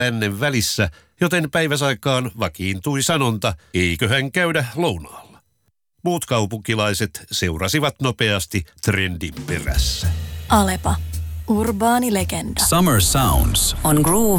ennen välissä, joten päiväsaikaan vakiintui sanonta, eiköhän käydä lounaalla. Muut kaupunkilaiset seurasivat nopeasti trendin perässä. Alepa. Urbaani legenda. Summer Sounds On Groove